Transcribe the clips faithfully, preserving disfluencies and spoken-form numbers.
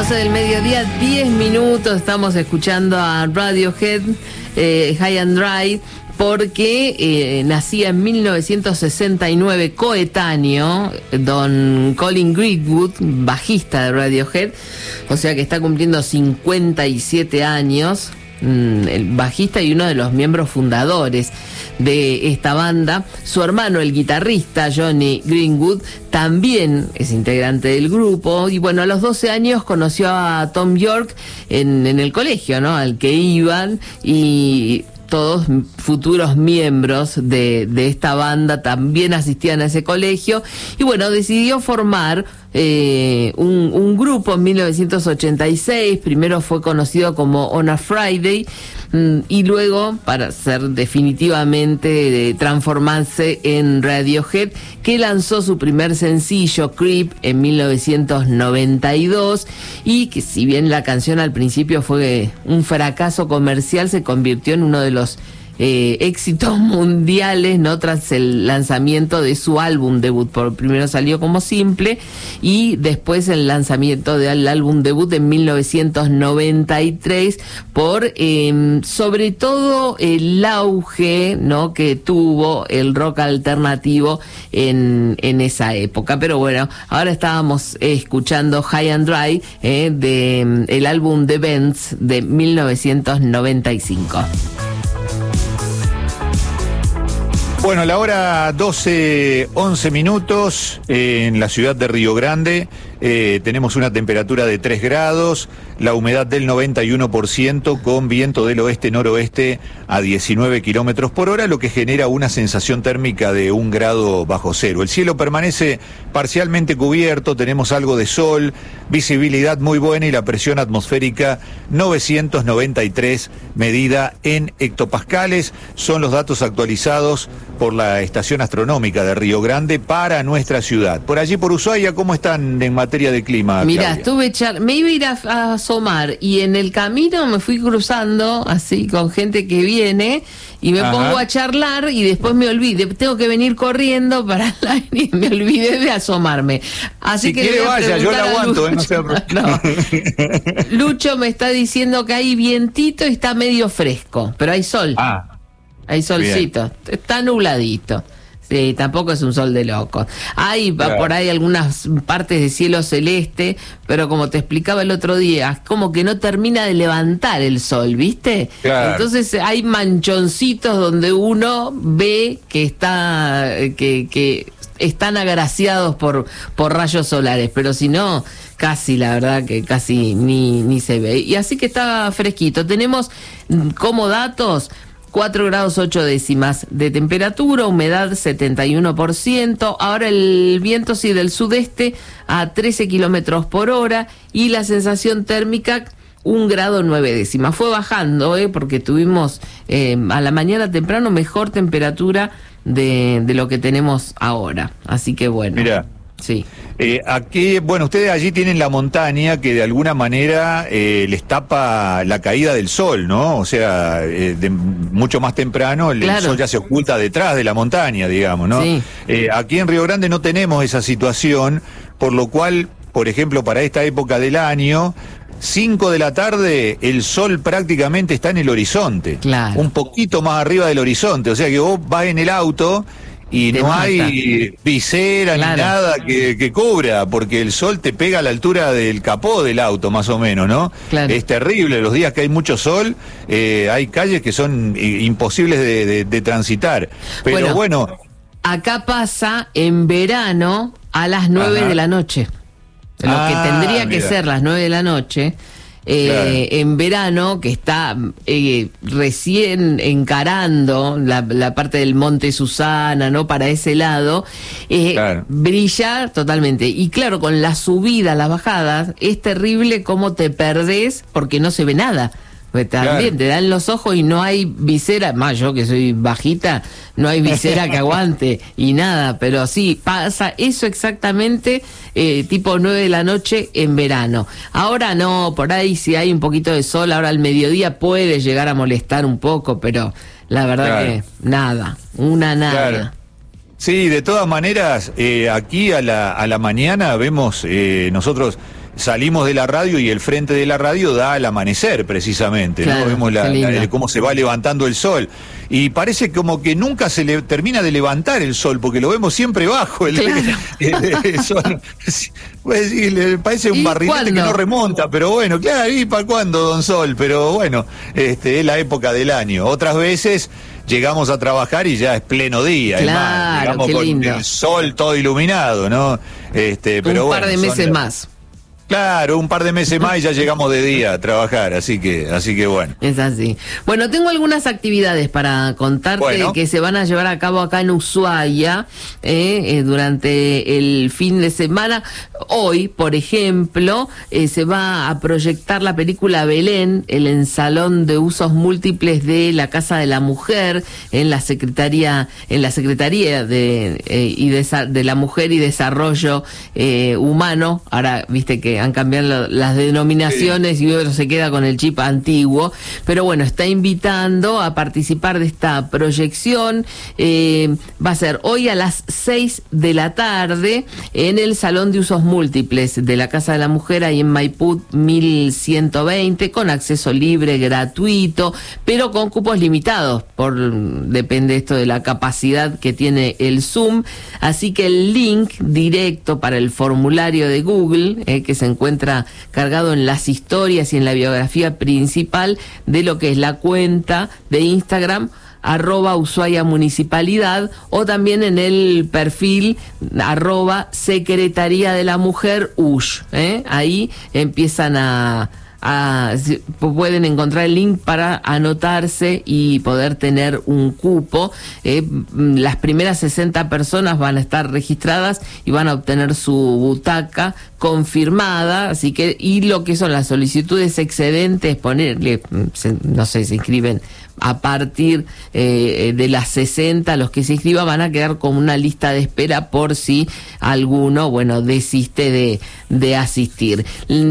doce del mediodía, diez minutos, estamos escuchando a Radiohead, eh, High and Dry, porque eh, nacía en mil novecientos sesenta y nueve coetáneo don Colin Greenwood, bajista de Radiohead, o sea que está cumpliendo cincuenta y siete años, mm, el bajista y uno de los miembros fundadores de esta banda. Su hermano, el guitarrista Johnny Greenwood, también es integrante del grupo, y bueno, a los doce años conoció a Tom York en, en el colegio, ¿no?, al que iban, y todos futuros miembros de, de esta banda también asistían a ese colegio, y bueno, decidió formar eh, un, un grupo en mil novecientos ochenta y seis, primero fue conocido como On a Friday, mmm, y luego, para ser definitivamente, eh, transformarse en Radiohead, que lanzó su primer sencillo, Creep, en mil novecientos noventa y dos, y que si bien la canción al principio fue un fracaso comercial, se convirtió en uno de los Eh, éxitos mundiales, ¿no?, tras el lanzamiento de su álbum debut. Por primero salió como simple y después el lanzamiento del álbum debut en mil novecientos noventa y tres, por eh, sobre todo el auge, ¿no?, que tuvo el rock alternativo en, en esa época. Pero bueno, ahora estábamos escuchando High and Dry, eh, de el álbum The Bends de mil novecientos noventa y cinco. Bueno, la hora doce, once minutos eh, en la ciudad de Río Grande. Eh, tenemos una temperatura de tres grados, la humedad del noventa y uno por ciento, con viento del oeste-noroeste a diecinueve kilómetros por hora, lo que genera una sensación térmica de un grado bajo cero. El cielo permanece parcialmente cubierto, tenemos algo de sol, visibilidad muy buena y la presión atmosférica novecientos noventa y tres medida en hectopascales. Son los datos actualizados por la Estación Astronómica de Río Grande para nuestra ciudad. Por allí, por Ushuaia, ¿cómo están en materia de clima? Mira, estuve char... me iba a ir a, a asomar, y en el camino me fui cruzando así con gente que viene y me Ajá. pongo a charlar y después me olvidé, tengo que venir corriendo para la... y me olvidé de asomarme. Así si que quiere vaya, yo la aguanto, Lucho. ¿eh? No no. Lucho me está diciendo que hay vientito y está medio fresco, pero hay sol. Ah. Hay solcito, bien. Está nubladito. Sí, tampoco es un sol de locos. Hay claro. por ahí algunas partes de cielo celeste, pero como te explicaba el otro día, como que no termina de levantar el sol, ¿viste? Claro. Entonces hay manchoncitos donde uno ve que está, que, que están agraciados por, por rayos solares, pero si no, casi, la verdad que casi ni, ni se ve. Y así que está fresquito. Tenemos como datos cuatro grados ocho décimas de temperatura, humedad setenta y uno por ciento, ahora el viento sí del sudeste a trece kilómetros por hora y la sensación térmica un grado nueve décimas. Fue bajando, eh, porque tuvimos eh, a la mañana temprano mejor temperatura de, de lo que tenemos ahora, así que bueno. Mira. Sí. Eh, aquí, bueno, ustedes allí tienen la montaña que de alguna manera eh, les tapa la caída del sol, ¿no? O sea, eh, de, mucho más temprano el, claro. el sol ya se oculta detrás de la montaña, digamos, ¿no? Sí. Eh, aquí en Río Grande no tenemos esa situación, por lo cual, por ejemplo, para esta época del año, cinco de la tarde, el sol prácticamente está en el horizonte. Claro. Un poquito más arriba del horizonte, o sea que vos vas en el auto y te no mata. Hay visera claro. ni nada que, que cubra, porque el sol te pega a la altura del capó del auto, más o menos, ¿no? Claro. Es terrible, los días que hay mucho sol, eh, hay calles que son imposibles de, de, de transitar. Pero bueno, bueno. Acá pasa en verano a las nueve Ajá. de la noche. Lo ah, que tendría que mira. ser las nueve de la noche. Eh, claro. En verano, que está eh, recién encarando la, la parte del Monte Susana, ¿no? Para ese lado, eh, claro. brilla totalmente. Y claro, con la subida, las bajadas, es terrible cómo te perdés porque no se ve nada. Pues también claro. te dan los ojos y no hay visera, más yo que soy bajita, no hay visera que aguante y nada, pero sí, pasa eso exactamente, eh, tipo nueve de la noche en verano. Ahora no, por ahí si hay un poquito de sol, ahora al mediodía puede llegar a molestar un poco, pero la verdad claro. que nada, una nada. Claro. Sí, de todas maneras, eh, aquí a la, a la mañana vemos eh, nosotros... salimos de la radio y el frente de la radio da al amanecer precisamente, claro, ¿no? Vemos la, la, cómo se va levantando el sol. Y parece como que nunca se le termina de levantar el sol, porque lo vemos siempre bajo. El, claro. el, el, el sol. Pues, sí, le parece un barrilete que no remonta, pero bueno, claro, ¿y para cuándo, don Sol? Pero bueno, este, es la época del año. Otras veces llegamos a trabajar y ya es pleno día, claro, es más, llegamos con lindo. El sol todo iluminado, ¿no? Este, pero un bueno, par de meses son, más. Claro, un par de meses más y ya llegamos de día a trabajar, así que, así que bueno. Es así. Bueno, tengo algunas actividades para contarte bueno. que se van a llevar a cabo acá en Ushuaia eh, eh, durante el fin de semana. Hoy, por ejemplo, eh, se va a proyectar la película Belén, el en Salón de Usos Múltiples de la Casa de la Mujer, en la Secretaría, en la Secretaría de, eh, y de, de la Mujer y Desarrollo eh, Humano. Ahora, viste que han cambiado las denominaciones sí. y uno se queda con el chip antiguo, pero bueno, está invitando a participar de esta proyección. Eh, va a ser hoy a las seis de la tarde en el Salón de Usos Múltiples de la Casa de la Mujer, ahí en Maipú mil ciento veinte, con acceso libre, gratuito, pero con cupos limitados, por depende esto de la capacidad que tiene el Zoom, así que el link directo para el formulario de Google, eh, que se encuentra cargado en las historias y en la biografía principal de lo que es la cuenta de Instagram arroba Ushuaia Municipalidad, o también en el perfil arroba Secretaría de la Mujer U S H, ¿eh? Ahí empiezan a A, pueden encontrar el link para anotarse y poder tener un cupo. Eh, las primeras sesenta personas van a estar registradas y van a obtener su butaca confirmada, así que, y lo que son las solicitudes excedentes, ponerle, no sé, se inscriben a partir eh, de las sesenta, los que se inscriban van a quedar como una lista de espera por si alguno, bueno, desiste de, de asistir.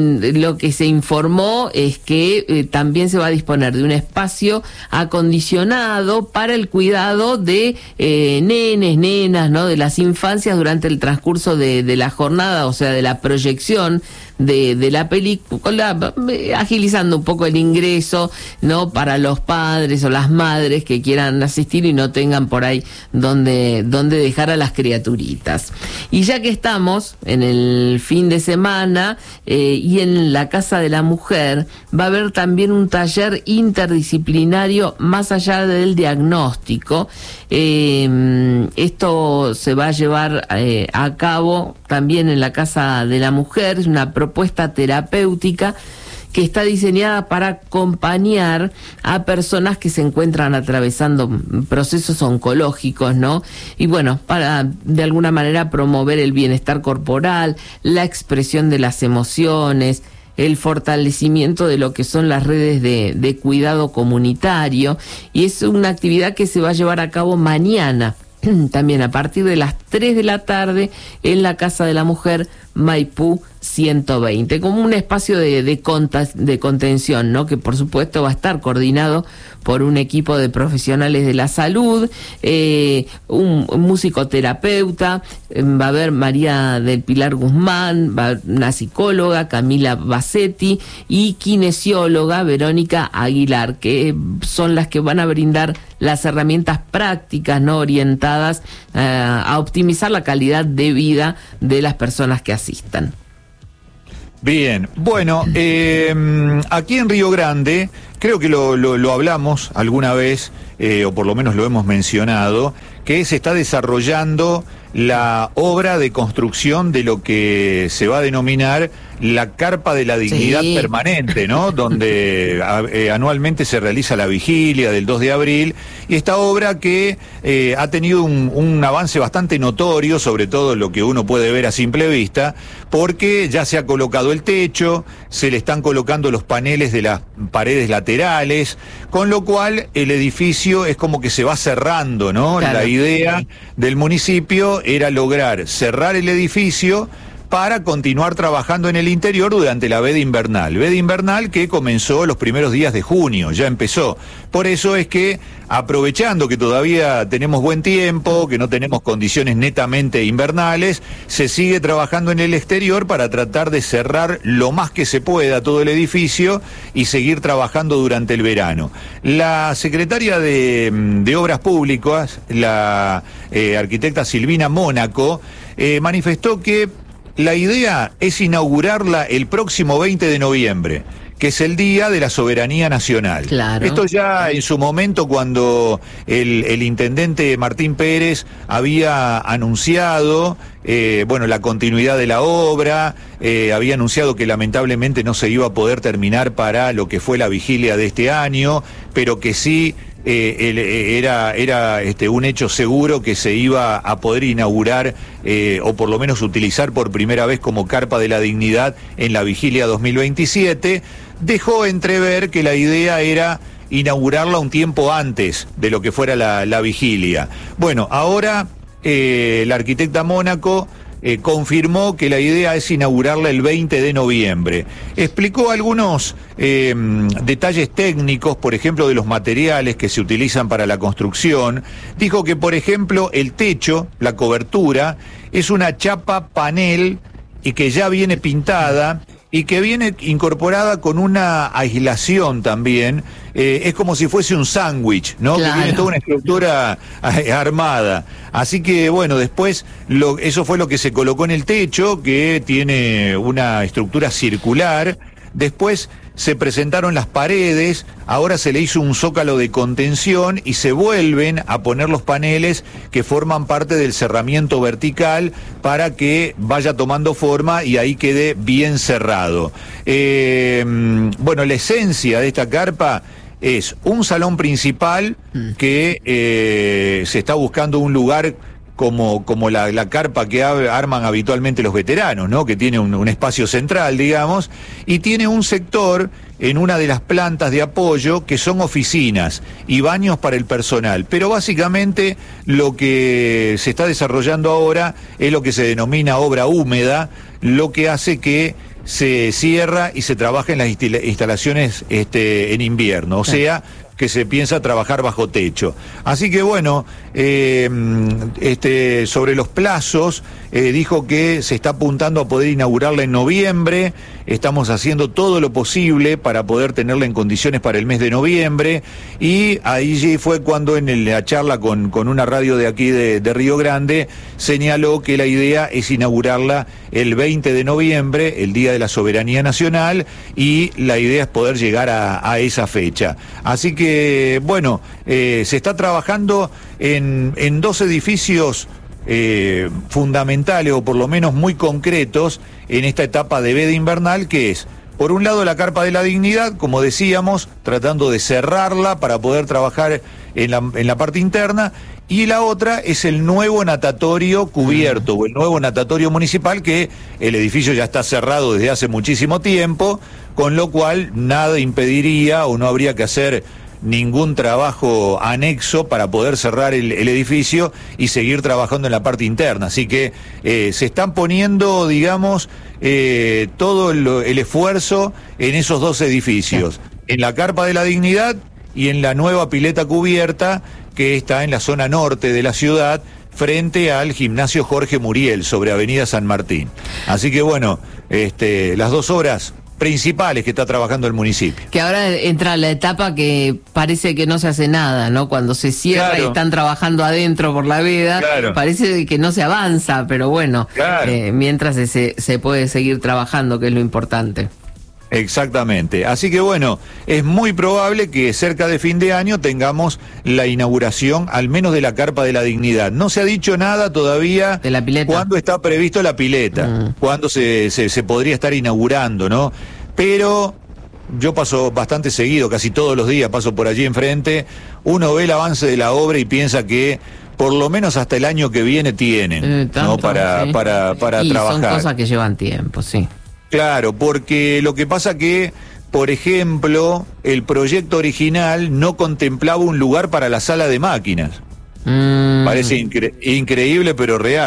Lo que se informó es que eh, también se va a disponer de un espacio acondicionado para el cuidado de eh, nenes, nenas, ¿no? De las infancias durante el transcurso de, de la jornada, o sea, de la proyección de, de la película, agilizando un poco el ingreso, ¿no? Para los padres o las madres que quieran asistir y no tengan por ahí donde, donde dejar a las criaturitas. Y ya que estamos en el fin de semana eh, y en la Casa de la Mujer, va a haber también un taller interdisciplinario más allá del diagnóstico. Eh, esto se va a llevar eh, a cabo también en la Casa de la Mujer, es una propuesta terapéutica que está diseñada para acompañar a personas que se encuentran atravesando procesos oncológicos, ¿no? Y bueno, para de alguna manera promover el bienestar corporal, la expresión de las emociones, el fortalecimiento de lo que son las redes de, de cuidado comunitario, y es una actividad que se va a llevar a cabo mañana, también a partir de las tres de la tarde en la Casa de la Mujer, Maipú ciento veinte, como un espacio de, de, conta, de contención, ¿no? Que por supuesto va a estar coordinado por un equipo de profesionales de la salud, eh, un, un musicoterapeuta, eh, va a haber María del Pilar Guzmán, va a haber una psicóloga, Camila Bassetti, y kinesióloga, Verónica Aguilar, que son las que van a brindar las herramientas prácticas, ¿no? Orientadas eh, a optimizar la calidad de vida de las personas que asistan. Bien, bueno, eh, aquí en Río Grande, creo que lo, lo, lo hablamos alguna vez, eh, o por lo menos lo hemos mencionado, que se está desarrollando la obra de construcción de lo que se va a denominar la Carpa de la Dignidad sí. Permanente, ¿no? Donde eh, anualmente se realiza la vigilia del dos de abril, y esta obra que eh, ha tenido un, un avance bastante notorio, sobre todo lo que uno puede ver a simple vista, porque ya se ha colocado el techo, se le están colocando los paneles de las paredes laterales, con lo cual el edificio es como que se va cerrando, ¿no? Claro. La idea del municipio era lograr cerrar el edificio para continuar trabajando en el interior durante la veda invernal. Veda invernal que comenzó los primeros días de junio, ya empezó. Por eso es que, aprovechando que todavía tenemos buen tiempo, que no tenemos condiciones netamente invernales, se sigue trabajando en el exterior para tratar de cerrar lo más que se pueda todo el edificio y seguir trabajando durante el verano. La secretaria de, de Obras Públicas, la eh, arquitecta Silvina Mónaco, eh, manifestó que la idea es inaugurarla el próximo veinte de noviembre, que es el Día de la Soberanía Nacional. Claro. Esto ya en su momento, cuando el, el intendente Martín Pérez había anunciado eh, bueno, la continuidad de la obra, eh, había anunciado que lamentablemente no se iba a poder terminar para lo que fue la vigilia de este año, pero que sí Eh, el, era era este, un hecho seguro que se iba a poder inaugurar eh, o por lo menos utilizar por primera vez como carpa de la dignidad en la vigilia dos mil veintisiete, dejó entrever que la idea era inaugurarla un tiempo antes de lo que fuera la, la vigilia. Bueno, ahora eh, la arquitecta Mónaco Eh, confirmó que la idea es inaugurarla el veinte de noviembre. Explicó algunos eh, detalles técnicos, por ejemplo, de los materiales que se utilizan para la construcción. Dijo que, por ejemplo, el techo, la cobertura, es una chapa panel y que ya viene pintada y que viene incorporada con una aislación también. Eh, es como si fuese un sándwich, ¿no? Claro. Que tiene toda una estructura armada. Así que, bueno, después lo, eso fue lo que se colocó en el techo, que tiene una estructura circular. Después se presentaron las paredes, ahora se le hizo un zócalo de contención y se vuelven a poner los paneles que forman parte del cerramiento vertical para que vaya tomando forma y ahí quede bien cerrado. Eh, bueno, la esencia de esta carpa es un salón principal que eh, se está buscando un lugar como, como la, la carpa que arman habitualmente los veteranos, ¿no? Que tiene un, un espacio central, digamos, y tiene un sector en una de las plantas de apoyo que son oficinas y baños para el personal. Pero básicamente lo que se está desarrollando ahora es lo que se denomina obra húmeda, lo que hace que se cierra y se trabaja en las instalaciones este, en invierno, o sea, que se piensa trabajar bajo techo. Así que bueno, eh, este, sobre los plazos, eh, dijo que se está apuntando a poder inaugurarla en noviembre. Estamos haciendo todo lo posible para poder tenerla en condiciones para el mes de noviembre, y ahí fue cuando en el, la charla con, con una radio de aquí de, de Río Grande señaló que la idea es inaugurarla el veinte de noviembre, el Día de la Soberanía Nacional, y la idea es poder llegar a, a esa fecha. Así que Que, bueno, eh, se está trabajando en, en dos edificios eh, fundamentales, o por lo menos muy concretos, en esta etapa de veda invernal, que es, por un lado, la Carpa de la Dignidad, como decíamos, tratando de cerrarla para poder trabajar en la, en la parte interna, y la otra es el nuevo natatorio cubierto, o el nuevo natatorio municipal, que el edificio ya está cerrado desde hace muchísimo tiempo, con lo cual nada impediría o no habría que hacer ningún trabajo anexo para poder cerrar el, el edificio y seguir trabajando en la parte interna. Así que eh, se están poniendo, digamos, eh, todo el, el esfuerzo en esos dos edificios, en la Carpa de la Dignidad y en la nueva pileta cubierta que está en la zona norte de la ciudad, frente al gimnasio Jorge Muriel, sobre Avenida San Martín. Así que bueno, este, las dos obras principales que está trabajando el municipio. Que ahora entra la etapa que parece que no se hace nada, ¿no? Cuando se cierra, claro, y están trabajando adentro por la veda, claro, parece que no se avanza, pero bueno, claro, eh, mientras se, se puede seguir trabajando, que es lo importante. Exactamente. Así que bueno, es muy probable que cerca de fin de año tengamos la inauguración, al menos de la Carpa de la Dignidad. No se ha dicho nada todavía de la pileta, cuándo está previsto la pileta, mm. cuándo se, se, se podría estar inaugurando, ¿no? Pero yo paso bastante seguido, casi todos los días paso por allí enfrente, uno ve el avance de la obra y piensa que por lo menos hasta el año que viene tienen, eh, tanto, ¿no? Para, sí, para, para y trabajar. Son cosas que llevan tiempo, sí. Claro, porque lo que pasa que, por ejemplo, el proyecto original no contemplaba un lugar para la sala de máquinas. Mm. Parece incre- increíble, pero real.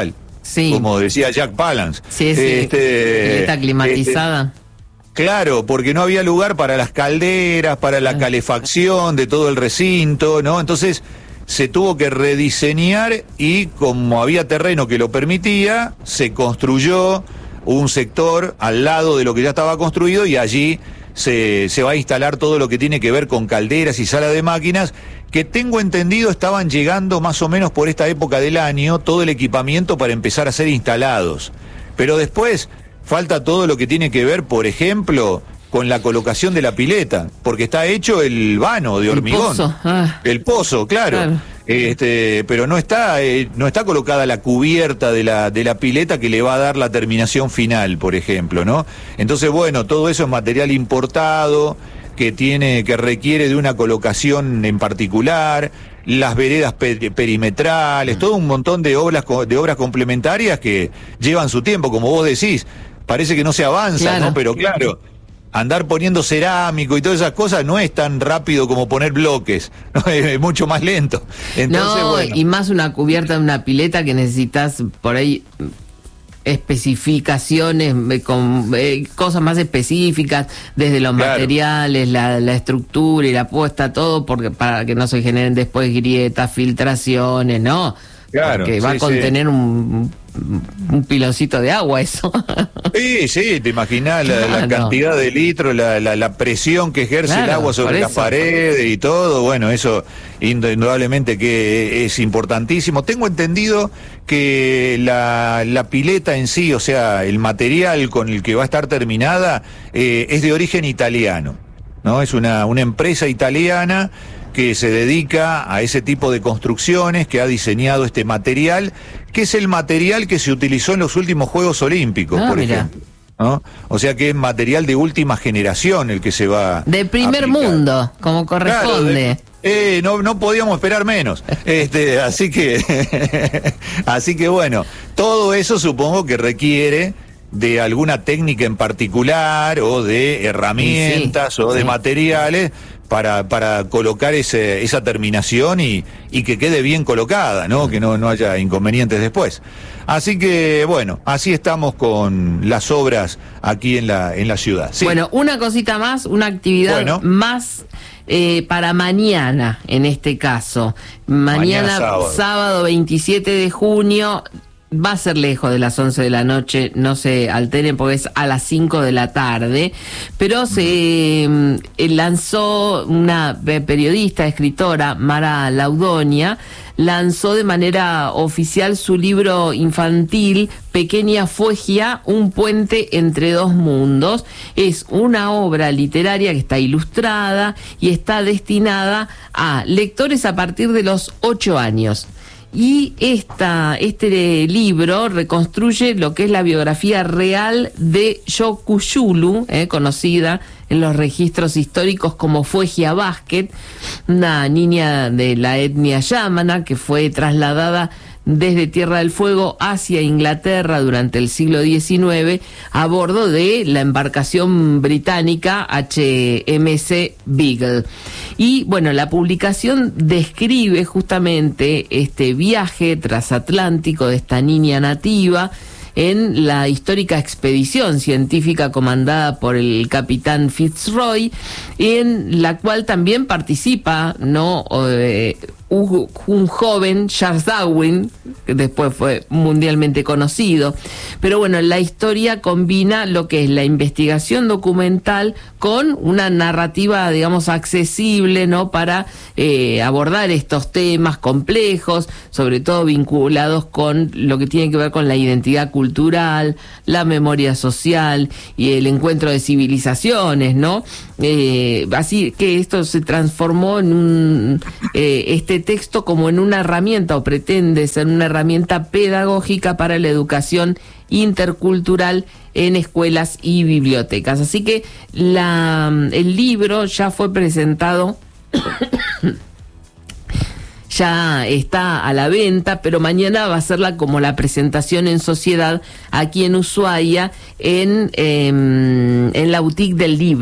sí. como decía Jack Palance. Sí, sí, este, está climatizada. Este, claro, porque no había lugar para las calderas, para la calefacción de todo el recinto, ¿no? Entonces se tuvo que rediseñar y como había terreno que lo permitía, se construyó un sector al lado de lo que ya estaba construido y allí se, se va a instalar todo lo que tiene que ver con calderas y sala de máquinas, que tengo entendido estaban llegando más o menos por esta época del año todo el equipamiento para empezar a ser instalados. Pero después falta todo lo que tiene que ver, por ejemplo, con la colocación de la pileta, porque está hecho el vano de hormigón. El pozo, ah. El pozo, claro. claro. Este, pero no está, eh, no está colocada la cubierta de la, de la pileta que le va a dar la terminación final, por ejemplo, ¿no? Entonces, bueno, todo eso es material importado, que tiene, que requiere de una colocación en particular, las veredas per- perimetrales, mm. todo un montón de obras, de obras complementarias que llevan su tiempo, como vos decís. Parece que no se avanza, claro. ¿no? Pero claro, andar poniendo cerámico y todas esas cosas no es tan rápido como poner bloques, ¿no? Es mucho más lento. Entonces, no, bueno. Y más una cubierta de una pileta que necesitas por ahí especificaciones, con eh, cosas más específicas, desde los claro. materiales, la, la estructura y la puesta, todo, porque para que no se generen después grietas, filtraciones, ¿no? Claro, porque va sí, a contener sí. un, un piloncito de agua eso. Sí, sí, te imaginas la, claro. la cantidad de litros, la, la, la presión que ejerce claro, el agua sobre las paredes y todo, bueno, eso indudablemente que es importantísimo. Tengo entendido que la, la pileta en sí, o sea, el material con el que va a estar terminada, eh, es de origen italiano, ¿no? Es una, una empresa italiana que se dedica a ese tipo de construcciones, que ha diseñado este material, que es el material que se utilizó en los últimos Juegos Olímpicos, ah, por mira. ejemplo, ¿no? O sea que es material de última generación el que se va de primer a aplicar. Mundo, como corresponde. Claro, de, eh, no, no podíamos esperar menos. este, así que, así que bueno, todo eso supongo que requiere de alguna técnica en particular o de herramientas sí, sí, o de sí. materiales para para colocar ese, esa terminación y, y que quede bien colocada, ¿no? Que no, no haya inconvenientes después. Así que, bueno, así estamos con las obras aquí en la, en la ciudad. Sí. Bueno, una cosita más, una actividad bueno. más eh, para mañana, en este caso. Mañana, mañana sábado. sábado veintisiete de junio... Va a ser lejos de las once de la noche, no se alteren porque es a las cinco de la tarde, pero se eh, lanzó una periodista, escritora, Mara Laudonia, lanzó de manera oficial su libro infantil Pequeña Fuegia, un puente entre dos mundos. Es una obra literaria que está ilustrada y está destinada a lectores a partir de los ocho años. Y esta, este libro reconstruye lo que es la biografía real de Yokushulu, eh, conocida en los registros históricos como Fuegia Basket, una niña de la etnia yamana que fue trasladada desde Tierra del Fuego hacia Inglaterra durante el siglo diecinueve a bordo de la embarcación británica H M S Beagle. Y bueno, la publicación describe justamente este viaje transatlántico de esta niña nativa en la histórica expedición científica comandada por el capitán Fitzroy, en la cual también participa, ¿no? Eh, un, un joven, Charles Darwin, que después fue mundialmente conocido. Pero bueno, la historia combina lo que es la investigación documental con una narrativa, digamos, accesible, ¿no? Para eh, abordar estos temas complejos, sobre todo vinculados con lo que tiene que ver con la identidad cultural, la memoria social y el encuentro de civilizaciones, ¿no? Eh, así que esto se transformó en un eh, este texto como en una herramienta, o pretende ser una herramienta pedagógica para la educación intercultural en escuelas y bibliotecas. Así que la, el libro ya fue presentado ya está a la venta, pero mañana va a ser la, como la presentación en sociedad aquí en Ushuaia, en, eh, en la boutique del libro.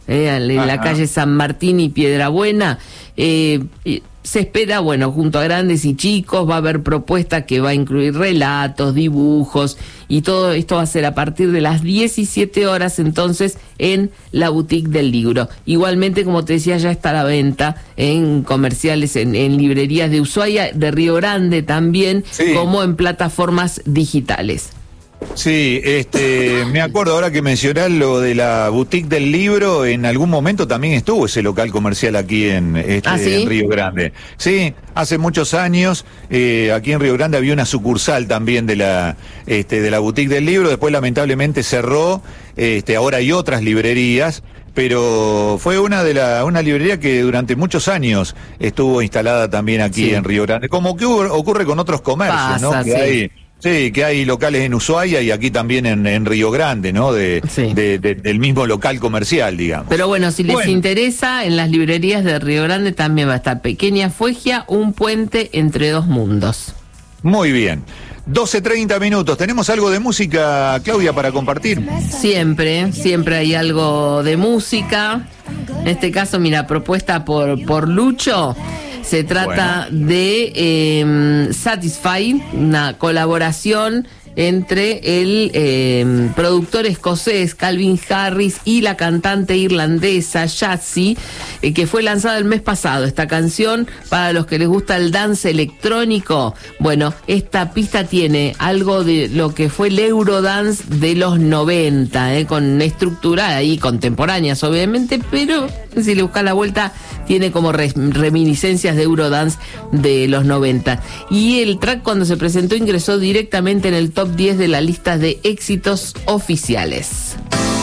eh, en Ajá. la calle San Martín y Piedrabuena. Eh, se espera, bueno, junto a grandes y chicos, va a haber propuesta que va a incluir relatos, dibujos, y todo esto va a ser a partir de las diecisiete horas, entonces, en la Boutique del Libro. Igualmente, como te decía, ya está a la venta en comerciales, en, en librerías de Ushuaia, de Río Grande también, sí. como en plataformas digitales. Sí, este, me acuerdo ahora que mencionás lo de la Boutique del Libro, en algún momento también estuvo ese local comercial aquí en, este, ¿Ah, sí? en Río Grande. Sí, hace muchos años, eh, aquí en Río Grande había una sucursal también de la, este, de la Boutique del Libro, después lamentablemente cerró, este, ahora hay otras librerías, pero fue una de la, una librería que durante muchos años estuvo instalada también aquí sí. en Río Grande, como que ocurre con otros comercios, Pasa, ¿no? Que sí. hay, Sí, que hay locales en Ushuaia y aquí también en, en Río Grande, ¿no? De, sí. de, de, del mismo local comercial, digamos. Pero bueno, si les bueno. interesa, en las librerías de Río Grande también va a estar Pequeña Fuegia, un puente entre dos mundos. Muy bien. doce treinta minutos. ¿Tenemos algo de música, Claudia, para compartir? Siempre, siempre hay algo de música. En este caso, mira, propuesta por, por Lucho. Se trata bueno. de eh, Satisfy, una colaboración entre el eh, productor escocés Calvin Harris y la cantante irlandesa Yatzy, eh, que fue lanzada el mes pasado. Esta canción, para los que les gusta el dance electrónico, bueno, esta pista tiene algo de lo que fue el Eurodance de los noventa, eh, con estructura ahí contemporáneas, obviamente, pero si le buscas la vuelta, tiene como re- reminiscencias de Eurodance de los noventa. Y el track, cuando se presentó, ingresó directamente en el top diez de la lista de éxitos oficiales.